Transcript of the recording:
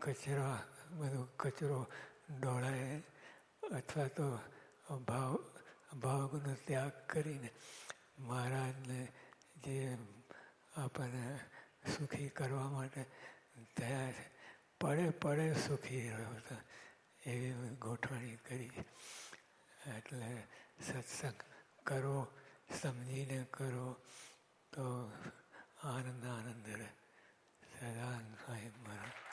બધું કચરો ડોળાય અથવા તો ભાવનો ત્યાગ કરીને મહારાજને જે આપણને સુખી કરવા માટે થયા છે, પડે પડે સુખી રહ્યો હતો એવી ગોઠવણી કરી. એટલે સત્સંગ કરો, સમજીને કરો તો આનંદ રહે. સદાનંદ સ્વામી મહારાજ.